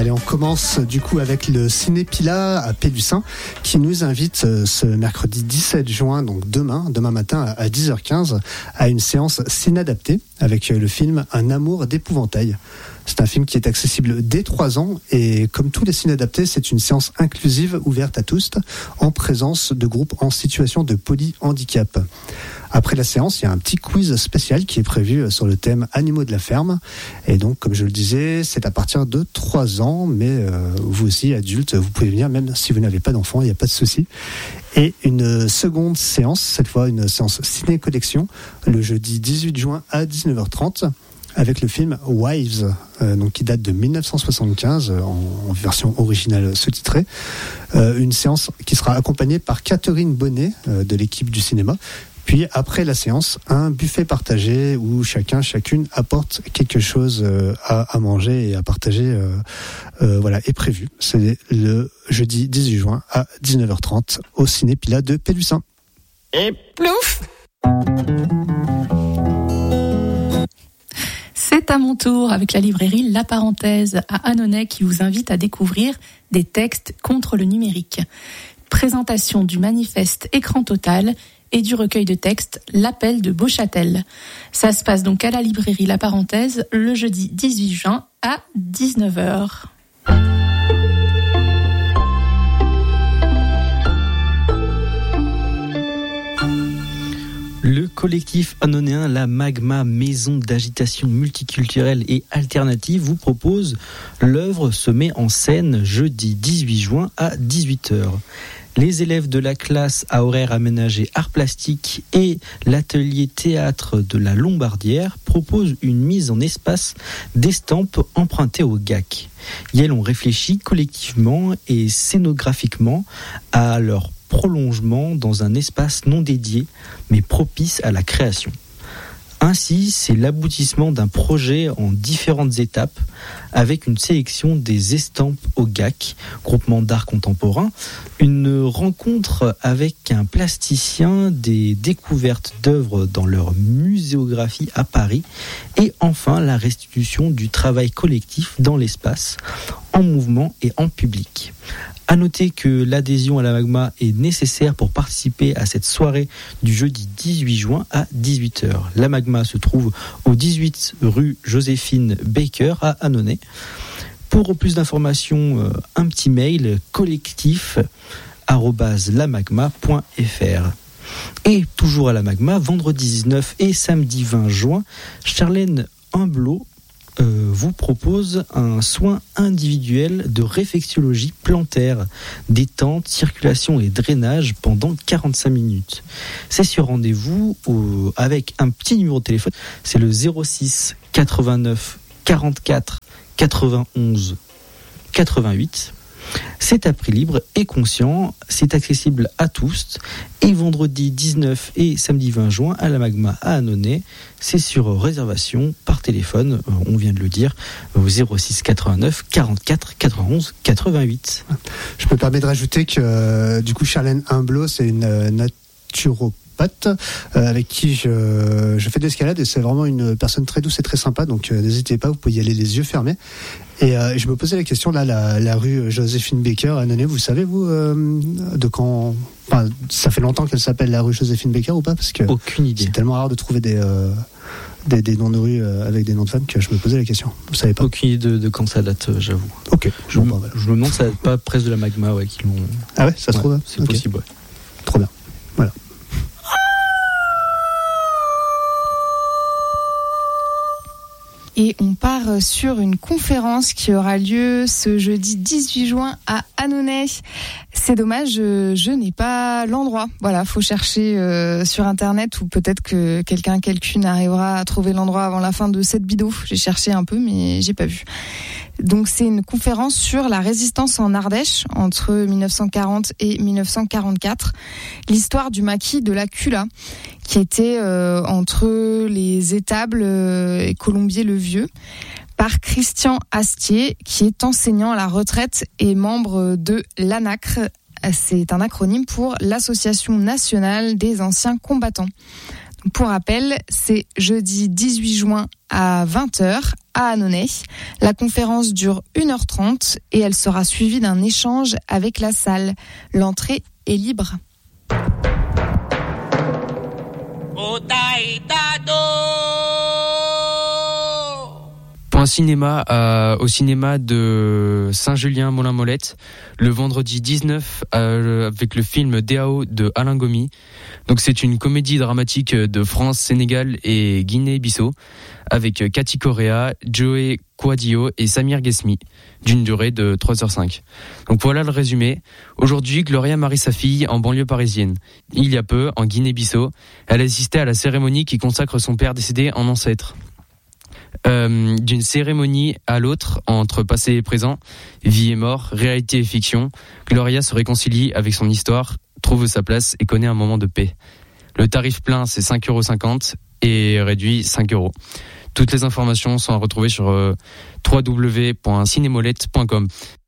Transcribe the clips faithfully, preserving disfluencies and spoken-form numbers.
Allez, on commence du coup avec le Cinépila à Pélussin qui nous invite euh, ce mercredi dix-sept juin, donc demain, demain matin à dix heures quinze, à une séance Cinadaptée avec euh, le film Un amour d'épouvantail. C'est un film qui est accessible dès trois ans et comme tous les Cinadaptés, c'est une séance inclusive ouverte à tous en présence de groupes en situation de polyhandicap. Après la séance, il y a un petit quiz spécial qui est prévu sur le thème Animaux de la ferme. Et donc, comme je le disais, c'est à partir de trois ans, mais euh, vous aussi, adultes, vous pouvez venir, même si vous n'avez pas d'enfants, il n'y a pas de souci. Et une seconde séance, cette fois une séance ciné-collection, le jeudi dix-huit juin à dix-neuf heures trente, avec le film Wives, euh, donc qui date de dix-neuf cent soixante-quinze, en, en version originale sous-titrée. Euh, une séance qui sera accompagnée par Catherine Bonnet, euh, de l'équipe du cinéma. Puis après la séance, un buffet partagé où chacun, chacune apporte quelque chose à, à manger et à partager, euh, euh, voilà, est prévu. C'est le jeudi dix-huit juin à dix-neuf heures trente au Cinépila de Pélussin. Et plouf! C'est à mon tour avec la librairie La Parenthèse à Annonay qui vous invite à découvrir des textes contre le numérique. Présentation du manifeste Écran Total et du recueil de textes L'appel de Beauchâtel. Ça se passe donc à la librairie La Parenthèse le jeudi dix-huit juin à dix-neuf heures. Le collectif annonéen La Magma, maison d'agitation multiculturelle et alternative, vous propose l'œuvre se met en scène jeudi dix-huit juin à dix-huit heures. Les élèves de la classe à horaire aménagé art plastique et l'atelier théâtre de la Lombardière proposent une mise en espace d'estampes empruntées au G A C. Et elles ont réfléchi collectivement et scénographiquement à leur prolongement dans un espace non dédié mais propice à la création. Ainsi, c'est l'aboutissement d'un projet en différentes étapes avec une sélection des estampes au G A C, groupement d'art contemporain, une rencontre avec un plasticien, des découvertes d'œuvres dans leur muséographie à Paris et enfin la restitution du travail collectif dans l'espace, en mouvement et en public. À noter que l'adhésion à la Magma est nécessaire pour participer à cette soirée du jeudi dix-huit juin à dix-huit heures. La Magma se trouve au dix-huit rue Joséphine Baker à Annonay. Pour plus d'informations, un petit mail collectif arobase lamagma point fr. Et toujours à la Magma, vendredi dix-neuf et samedi vingt juin, Charlène Humblot Euh, vous propose un soin individuel de réflexologie plantaire, détente, circulation et drainage pendant quarante-cinq minutes. C'est sur rendez-vous au, avec un petit numéro de téléphone, c'est le zéro six quatre-vingt-neuf quarante-quatre quatre-vingt-onze quatre-vingt-huit. C'est à prix libre et conscient, c'est accessible à tous. Et vendredi dix-neuf et samedi vingt juin à la Magma à Annonay, c'est sur réservation par téléphone, on vient de le dire, au zéro six quatre-vingt-neuf quarante-quatre quatre-vingt-onze quatre-vingt-huit. Je me permets de rajouter que euh, du coup Charlène Humblot, c'est une euh, naturopathe Euh, avec qui je, je fais de l'escalade et c'est vraiment une personne très douce et très sympa, donc euh, n'hésitez pas, vous pouvez y aller les yeux fermés. Et euh, je me posais la question, là, la, la rue Joséphine Baker à Annonay, vous savez, vous, euh, de quand... Enfin, ça fait longtemps qu'elle s'appelle la rue Joséphine Baker ou pas? Parce que aucune idée. C'est tellement rare de trouver des, euh, des, des noms de rue euh, avec des noms de femmes que je me posais la question. Vous savez pas? Aucune idée de, de quand ça date, j'avoue. Ok. Je, bon, me, bah, voilà. je me demande si ça date pas presque de la Magma, ouais, qui l'ont... Ah ouais, ça se ouais, trouve? C'est okay. possible, ouais. Trop bien. Voilà. Et on part sur une conférence qui aura lieu ce jeudi dix-huit juin à Annonay. C'est dommage, je, je n'ai pas l'endroit. Voilà, faut chercher euh, sur internet ou peut-être que quelqu'un, quelqu'une arrivera à trouver l'endroit avant la fin de cette vidéo. J'ai cherché un peu, mais j'ai pas vu. Donc c'est une conférence sur la résistance en Ardèche entre dix-neuf cent quarante et dix-neuf cent quarante-quatre. L'histoire du maquis de la Cula, qui était euh, entre les étables euh, et Colombier-le-Vieux, par Christian Astier, qui est enseignant à la retraite et membre de l'ANACRE. C'est un acronyme pour l'Association nationale des anciens combattants. Pour rappel, c'est jeudi dix-huit juin à vingt heures à Annonay. La conférence dure une heure trente et elle sera suivie d'un échange avec la salle. L'entrée est libre. Pour un cinéma, euh, au cinéma de Saint-Julien-Molin-Molette, le vendredi dix-neuf, euh, avec le film D A O de Alain Gomis. Donc c'est une comédie dramatique de France, Sénégal et Guinée-Bissau, avec Cathy Correa, Joey Quadio et Samir Ghesmi, d'une durée de trois heures cinq. Donc voilà le résumé. Aujourd'hui, Gloria marie sa fille en banlieue parisienne. Il y a peu, en Guinée-Bissau, elle assistait à la cérémonie qui consacre son père décédé en ancêtre. Euh, d'une cérémonie à l'autre, entre passé et présent, vie et mort, réalité et fiction, Gloria se réconcilie avec son histoire, trouve sa place et connaît un moment de paix. Le tarif plein, c'est cinq euros cinquante et réduit cinq euros. Toutes les informations sont à retrouver sur euh, w w w point cinémolette point com.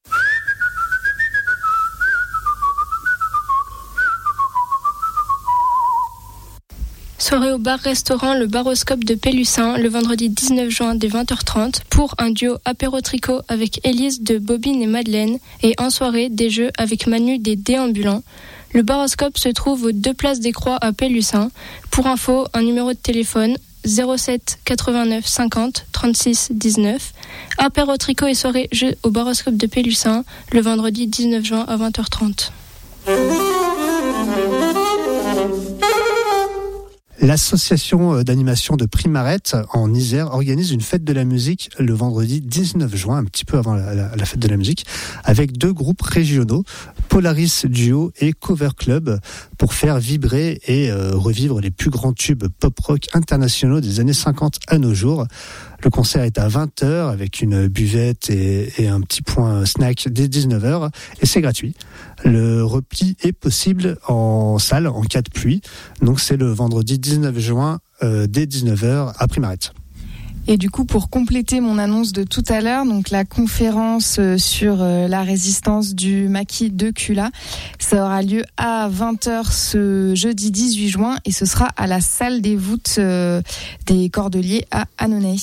Soirée au bar-restaurant Le Baroscope de Pélussin le vendredi dix-neuf juin dès vingt heures trente pour un duo apéro-tricot avec Élise de Bobine et Madeleine et en soirée des jeux avec Manu des Déambulants. Le Baroscope se trouve aux deux places des Croix à Pélussin. Pour info, un numéro de téléphone zéro sept quatre-vingt-neuf cinquante trente-six dix-neuf. Apéro-tricot et soirée jeux au Baroscope de Pélussin le vendredi dix-neuf juin à vingt heures trente. L'association d'animation de Primarette en Isère organise une fête de la musique le vendredi dix-neuf juin, un petit peu avant la, la, la fête de la musique, avec deux groupes régionaux, Polaris Duo et Cover Club, pour faire vibrer et euh, revivre les plus grands tubes pop-rock internationaux des années cinquante à nos jours. Le concert est à vingt heures avec une buvette et, et un petit point snack dès dix-neuf heures et c'est gratuit. Le repli est possible en salle en cas de pluie. Donc c'est le vendredi dix-neuf juin euh, dès dix-neuf heures à Primarette. Et du coup, pour compléter mon annonce de tout à l'heure, donc la conférence sur la résistance du maquis de Cula, ça aura lieu à vingt heures ce jeudi dix-huit juin et ce sera à la salle des voûtes des Cordeliers à Annonay.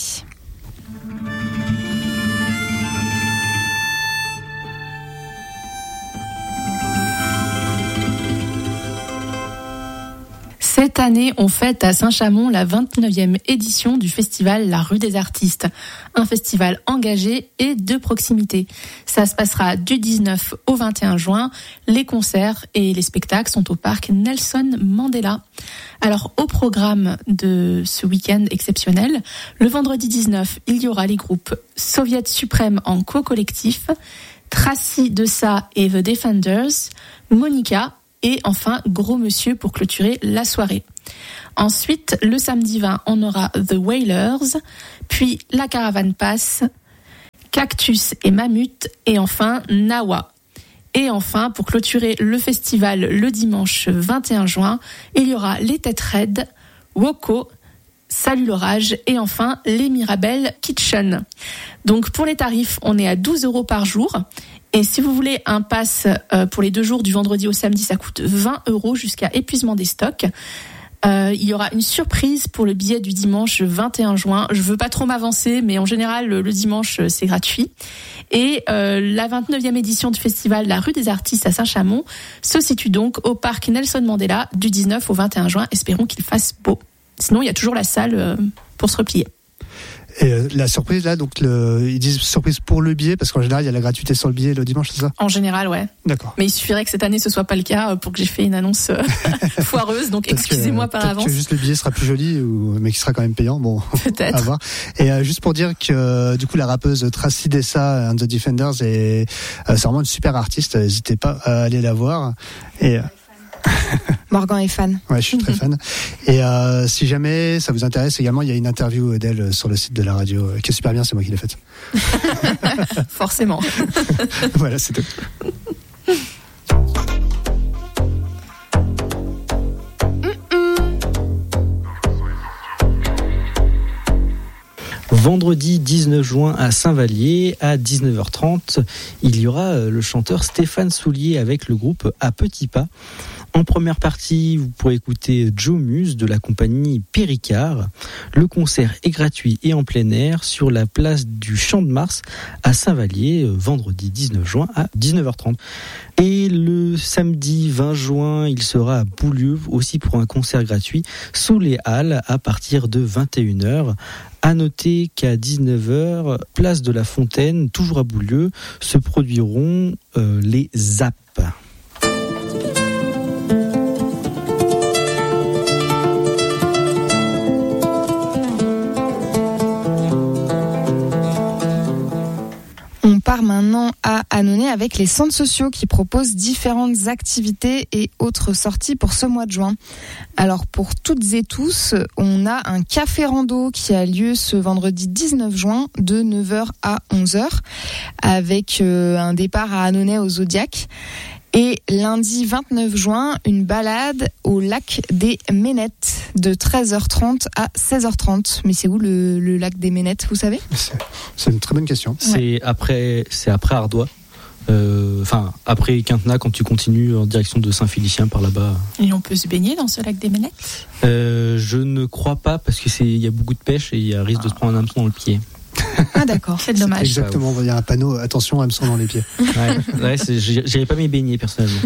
Cette année, on fête à Saint-Chamond la vingt-neuvième édition du festival La Rue des Artistes. Un festival engagé et de proximité. Ça se passera du dix-neuf au vingt et un juin. Les concerts et les spectacles sont au parc Nelson Mandela. Alors, au programme de ce week-end exceptionnel, le vendredi dix-neuf, il y aura les groupes Soviet Suprême en co-collectif, Tracy Dessa et The Defenders, Monica, et enfin, Gros Monsieur pour clôturer la soirée. Ensuite, le samedi vingt, on aura The Wailers, puis La Caravane Passe, Cactus et Mammut, et enfin Nawa. Et enfin, pour clôturer le festival le dimanche vingt et un juin, il y aura Les Têtes Raides, Woko, Salut l'orage et enfin les Mirabel Kitchen. Donc pour les tarifs, on est à douze euros par jour. Et si vous voulez un pass euh, pour les deux jours du vendredi au samedi, ça coûte vingt euros jusqu'à épuisement des stocks. Euh, il y aura une surprise pour le billet du dimanche vingt et un juin. Je veux pas trop m'avancer, mais en général, le, le dimanche, c'est gratuit. Et euh, la vingt-neuvième édition du festival La Rue des Artistes à Saint-Chamond se situe donc au parc Nelson Mandela du dix-neuf au vingt et un juin. Espérons qu'il fasse beau. Sinon, il y a toujours la salle euh, pour se replier. Et euh, la surprise là, donc le, ils disent surprise pour le billet parce qu'en général il y a la gratuité sur le billet le dimanche, c'est ça ? En général, ouais. D'accord. Mais il suffirait que cette année ce soit pas le cas pour que j'ai fait une annonce euh, foireuse, donc parce excusez-moi que, par peut-être avance. Que juste le billet sera plus joli, ou mais qui sera quand même payant. Bon, peut-être. À voir. Et euh, juste pour dire que euh, du coup la rappeuse Tracy Dessa and the Defenders est euh, c'est vraiment une super artiste. N'hésitez pas à aller la voir. Et euh, Morgan est fan. Ouais, je suis très fan. Et euh, si jamais ça vous intéresse également, il y a une interview d'elle sur le site de la radio qui est super bien, c'est moi qui l'ai faite. Forcément. Voilà, c'est tout. Vendredi dix-neuf juin à Saint-Vallier, à dix-neuf heures trente, il y aura le chanteur Stéphane Soulier avec le groupe À Petits Pas. En première partie, vous pourrez écouter Joe Muse de la compagnie Péricard. Le concert est gratuit et en plein air sur la place du Champ de Mars à Saint-Vallier, vendredi dix-neuf juin à dix-neuf heures trente. Et le samedi vingt juin, il sera à Boulieu aussi pour un concert gratuit sous les Halles à partir de vingt et une heures. À noter qu'à dix-neuf heures, place de la Fontaine, toujours à Boulieu, se produiront euh, les Zaps. On part maintenant à Annonay avec les centres sociaux qui proposent différentes activités et autres sorties pour ce mois de juin. Alors pour toutes et tous, on a un café rando qui a lieu ce vendredi dix-neuf juin de neuf heures à onze heures avec un départ à Annonay au Zodiac. Et lundi vingt-neuf juin, une balade au lac des Ménettes de treize heures trente à seize heures trente. Mais c'est où le, le lac des Ménettes, vous savez ? c'est, c'est une très bonne question. C'est ouais. après, c'est après Ardois. Euh, enfin, après Quintenat, quand tu continues en direction de Saint-Félicien par là-bas. Et on peut se baigner dans ce lac des Ménettes ? euh, Je ne crois pas parce que c'est, il y a beaucoup de pêche et il y a risque ah. de se prendre un hameçon dans le pied. Ah d'accord, c'est dommage. Exactement, il y a un panneau, attention, hameçon dans les pieds. Ouais, ouais c'est, j'irai pas m'y baigner personnellement.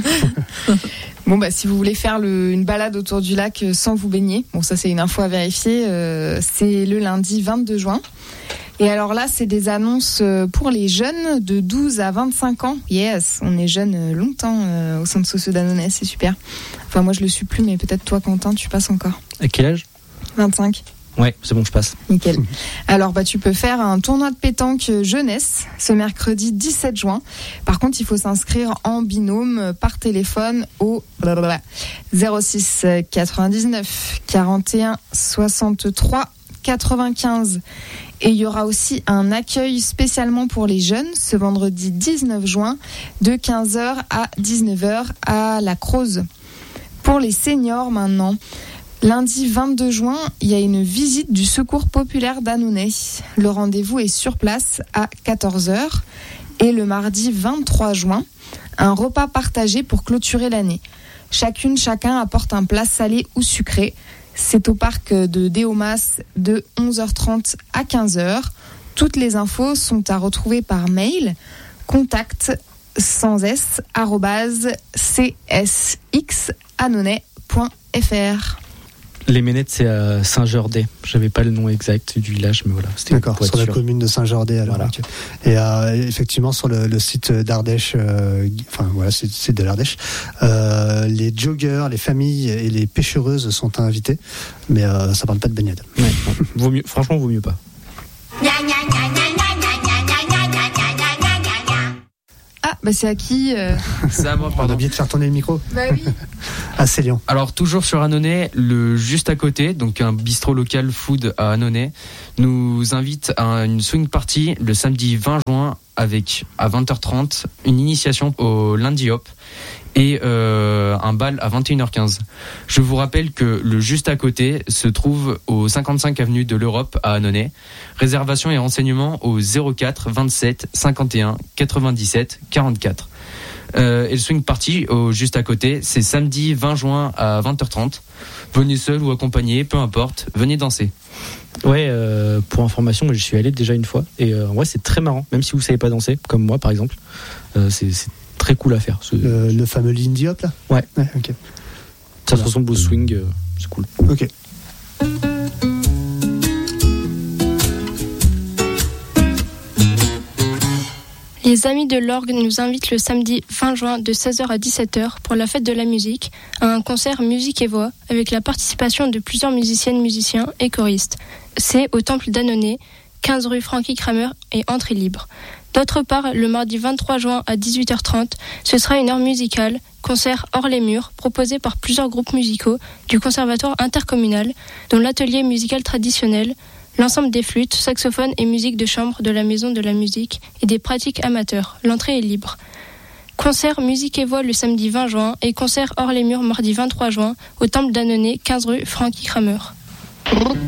Bon bah si vous voulez faire le, une balade autour du lac sans vous baigner, bon ça c'est une info à vérifier, euh, c'est le lundi vingt-deux juin. Et alors là, c'est des annonces pour les jeunes de douze à vingt-cinq ans. Yes, on est jeunes longtemps euh, au centre social d'Annonay, c'est super. Enfin moi je le suis plus, mais peut-être toi Quentin, tu passes encore. À quel âge ? vingt-cinq. Ouais, c'est bon, je passe. Nickel. Alors, bah, tu peux faire un tournoi de pétanque jeunesse ce mercredi dix-sept juin. Par contre, il faut s'inscrire en binôme par téléphone au zéro six quatre-vingt-dix-neuf quarante et un soixante-trois quatre-vingt-quinze. Et il y aura aussi un accueil spécialement pour les jeunes ce vendredi dix-neuf juin de quinze heures à dix-neuf heures à la Croze. Pour les seniors maintenant, lundi vingt-deux juin, il y a une visite du Secours populaire d'Annonay. Le rendez-vous est sur place à quatorze heures. Et le mardi vingt-trois juin, un repas partagé pour clôturer l'année. Chacune, chacun apporte un plat salé ou sucré. C'est au parc de Déomas de onze heures trente à quinze heures. Toutes les infos sont à retrouver par mail. Contact sans s arobase c s x annonay point f r. Les Ménettes, c'est à Saint-Jourdais. J'avais pas le nom exact du village, mais voilà. C'était D'accord, sur la commune de Saint-Jourdais. Alors, voilà. Et euh, effectivement, sur le, le site d'Ardèche, euh, enfin voilà, c'est le site de l'Ardèche, euh, les joggeurs, les familles et les pêchereuses sont invités, mais euh, ça parle pas de baignade. Ouais, vaut mieux, franchement, vaut mieux pas. Ah, bah c'est à qui euh... C'est à moi, pardon. On a oublié de faire tourner le micro. Bah oui. À Célian. Alors, toujours sur Annonay, le juste à côté, donc un bistrot local food à Annonay, nous invite à une swing party le samedi vingt juin avec, à vingt heures trente, une initiation au Lindy Hop et euh, un bal à vingt et une heures quinze. Je vous rappelle que le juste à côté se trouve au cinquante-cinq avenue de l'Europe à Annonay. Réservation et renseignements au zéro quatre vingt-sept cinquante et un quatre-vingt-dix-sept quarante-quatre. Euh, et le swing party au juste à côté, c'est samedi vingt juin à vingt heures trente. Venez seul ou accompagné, peu importe, venez danser. Ouais, euh, pour information, moi, je suis allé déjà une fois et euh, ouais, c'est très marrant, même si vous savez pas danser, comme moi par exemple. Euh, c'est, c'est très cool à faire. Ce... Le, le fameux Lindy Hop là. Ouais. Ouais, ok. Ça se ressemble au swing, euh, c'est cool. Ok. Les Amis de l'Orgue nous invitent le samedi vingt juin de seize heures à dix-sept heures pour la fête de la musique à un concert musique et voix avec la participation de plusieurs musiciennes, musiciens et choristes. C'est au Temple d'Annonay, quinze rue Francky Kramer et entrée libre. D'autre part, le mardi vingt-trois juin à dix-huit heures trente, ce sera une heure musicale, concert hors les murs, proposé par plusieurs groupes musicaux du Conservatoire intercommunal, dont l'atelier musical traditionnel, l'ensemble des flûtes, saxophones et musique de chambre de la Maison de la Musique et des pratiques amateurs. L'entrée est libre. Concert musique et voix le samedi vingt juin et concert hors les murs mardi vingt-trois juin au Temple d'Annonay, quinze rue Francky Kramer.